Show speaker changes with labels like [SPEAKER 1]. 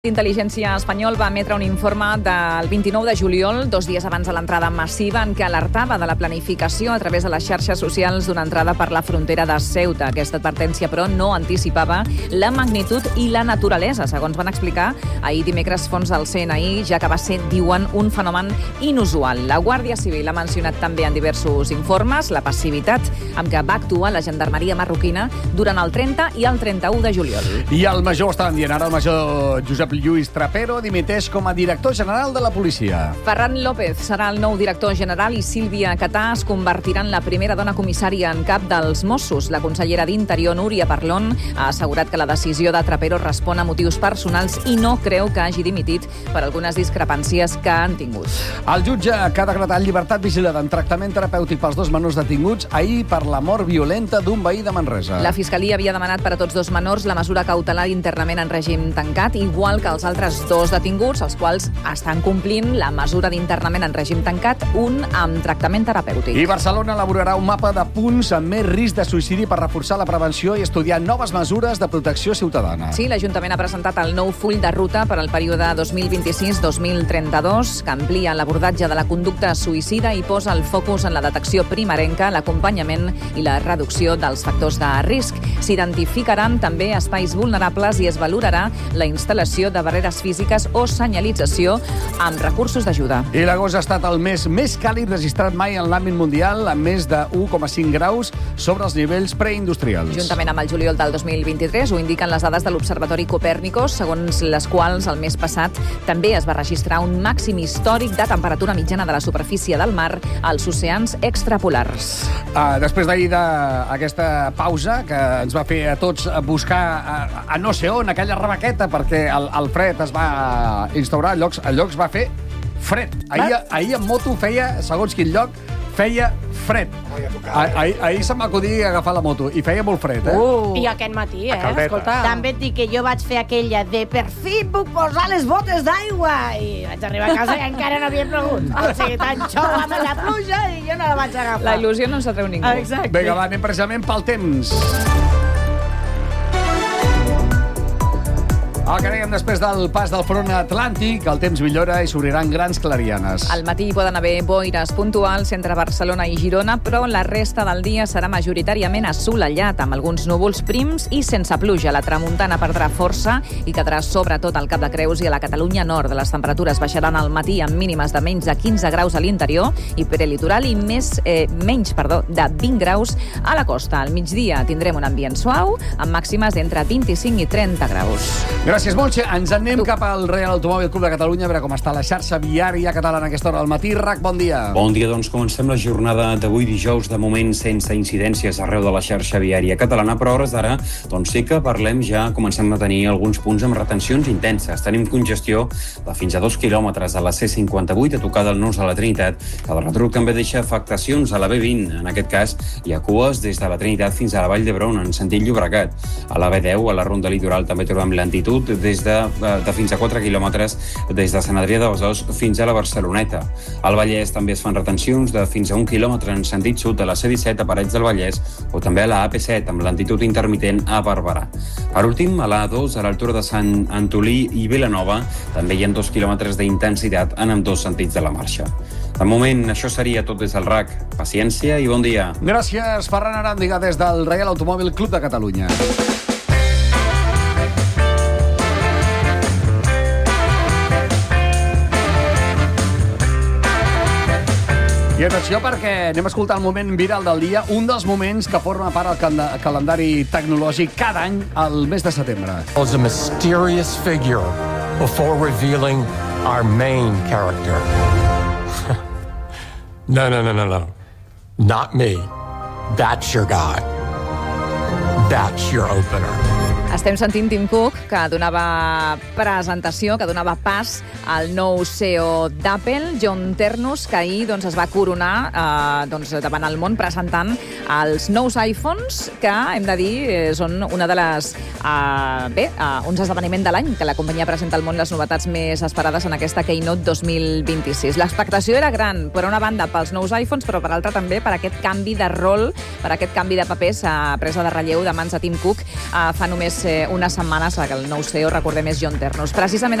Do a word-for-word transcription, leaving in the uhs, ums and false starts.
[SPEAKER 1] L'intel·ligència espanyol va emetre un informe del vint-i-nou de juliol, dos dies abans de l'entrada massiva, en què alertava de la planificació a través de les xarxes socials d'una entrada per la frontera de Ceuta. Aquesta advertència, però, no anticipava la magnitud i la naturalesa, segons van explicar ahir dimecres fons del C N I, ja que va ser, diuen, un fenomen inusual. La Guàrdia Civil ha mencionat també en diversos informes la passivitat amb què va actuar la gendarmeria marroquina durant el trenta i el trenta-u de juliol.
[SPEAKER 2] I el major, estaven dient ara, el major Josep Lluís Trapero dimiteix com a director general de la policia.
[SPEAKER 1] Ferran López serà el nou director general i Sílvia Catà es convertirà en la primera dona comissària en cap dels Mossos. La consellera d'Interior, Núria Parlon, ha assegurat que la decisió de Trapero respon a motius personals i no creu que hagi dimitit per algunes discrepàncies que han tingut.
[SPEAKER 2] El jutge que ha decretat llibertat vigilada en tractament terapèutic pels dos menors detinguts ahir per la mort violenta d'un veí de Manresa.
[SPEAKER 1] La Fiscalia havia demanat per a tots dos menors la mesura cautelar internament en règim tancat, igual que els altres dos detinguts, els quals estan complint la mesura d'internament en règim tancat, un amb tractament terapèutic.
[SPEAKER 2] I Barcelona elaborarà un mapa de punts amb més risc de suïcidi per reforçar la prevenció i estudiar noves mesures de protecció ciutadana.
[SPEAKER 1] Sí, l'Ajuntament ha presentat el nou full de ruta per al període dos mil vint-i-sis dos mil trenta-dos, que amplia l'abordatge de la conducta suïcida i posa el focus en la detecció primerenca, l'acompanyament i la reducció dels factors de risc. S'identificaran també espais vulnerables i es valorarà la instal·lació de barreres físiques o senyalització amb recursos d'ajuda.
[SPEAKER 2] I l'agost ha estat el mes més càlid registrat mai en l'àmbit mundial, amb més de u coma cinc graus sobre els nivells preindustrials.
[SPEAKER 1] Juntament amb el juliol del dos mil vint-i-tres, ho indiquen les dades de l'Observatori Copèrnicos, segons les quals el mes passat també es va registrar un màxim històric de temperatura mitjana de la superfície del mar als oceans extrapolars.
[SPEAKER 2] Uh, després d'ahir d'aquesta pausa que ens va fer a tots buscar a, a no sé on, aquella rebequeta, perquè el, el fred es va instaurar, a llocs, a llocs va fer fred. Ahir, ahir en moto feia, segons quin lloc, feia fred. Ah, ahir, ahir se'm va acudir agafar la moto i feia molt fred, eh?
[SPEAKER 3] Uh. I aquest matí, eh? Escolta. També et dic que jo vaig fer aquella de per fi puc posar les botes d'aigua i vaig arribar a casa i encara no havia plogut. O sigui, tan xou amb la pluja i jo no la vaig agafar.
[SPEAKER 1] La il·lusió no s'atreu ningú.
[SPEAKER 3] Ah, exacte.
[SPEAKER 2] Vinga, va, anem precisament pel temps. El que dèiem després del pas del front atlàntic, el temps millora i s'obriran grans clarianes.
[SPEAKER 1] Al matí poden haver boires puntuals entre Barcelona i Girona, però la resta del dia serà majoritàriament assolellat, amb alguns núvols prims i sense pluja. La tramuntana perdrà força i quedarà sobretot al Cap de Creus i a la Catalunya Nord. Les temperatures baixaran al matí amb mínimes de menys de quinze graus a l'interior i prelitoral i més, eh, menys perdó, de vint graus a la costa. Al migdia tindrem un ambient suau, amb màximes d'entre vint-i-cinc i trenta graus.
[SPEAKER 2] Gràcies, Montse. Ens en anem tu. cap al Real Automòbil Club de Catalunya a veure com està la xarxa viària catalana a aquesta hora al matí. Rac, bon dia.
[SPEAKER 4] Bon dia, doncs comencem la jornada d'avui dijous, de moment sense incidències arreu de la xarxa viària catalana, però a hores d'ara doncs sí que parlem, ja comencem a tenir alguns punts amb retencions intenses. Tenim congestió de fins a dos quilòmetres a la C cinquanta-vuit, a tocar del Nus a la Trinitat. Cada retruc també deixa afectacions a la B vint. En aquest cas, hi ha cues des de la Trinitat fins a la Vall d'Hebron, en sentit Llobregat. A la B deu, a la Ronda Litoral, també trobem lentitud des de, de fins a quatre quilòmetres des de Sant Adrià de Besòs fins a la Barceloneta. Al Vallès també es fan retencions de fins a un quilòmetre en sentit sud a la C disset a Parets del Vallès o també a la A P set amb lentitud intermitent a Barberà. Per últim, a la A dos, a l'altura de Sant Antolí i Vilanova, també hi ha dos quilòmetres d'intensitat en ambdós sentits de la marxa. De moment, això seria tot des del R A C. Paciència i bon dia.
[SPEAKER 2] Gràcies, Ferran Aràndiga, des del Real Automòbil Club de Catalunya. I atenció, perquè anem a escoltar el moment viral del dia, un dels moments que forma part del calendari tecnològic cada any al mes de setembre.
[SPEAKER 5] Was a mysterious figure before revealing our main character. no, no, no, no, no. Not me. That's your guy. That's your opener.
[SPEAKER 1] Estem sentint Tim Cook, que donava presentació, que donava pas al nou C E O d'Apple, John Ternus, que ahir doncs, es va coronar eh, doncs, davant el món presentant els nous iPhones, que, hem de dir, són una de les... Eh, bé, eh, uns esdeveniments de l'any, que la companyia presenta al món les novetats més esperades en aquesta Keynote dos mil vint-i-sis. L'expectació era gran, per una banda, pels nous iPhones, però per altra també per aquest canvi de rol, per aquest canvi de papers, eh, presa de relleu de mans de Tim Cook. Eh, fa només unes, eh, unes setmanes, que el nou C E O, recordem, és John Ternus. Precisament